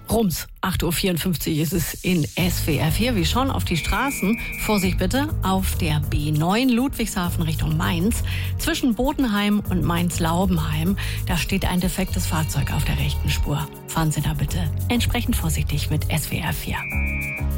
Rums, 8.54 Uhr ist es in SWR 4. Wir schauen auf die Straßen. Vorsicht bitte, auf der B9 Ludwigshafen Richtung Mainz. Zwischen Bodenheim und Mainz-Laubenheim, da steht ein defektes Fahrzeug auf der rechten Spur. Fahren Sie da bitte entsprechend vorsichtig mit SWR 4.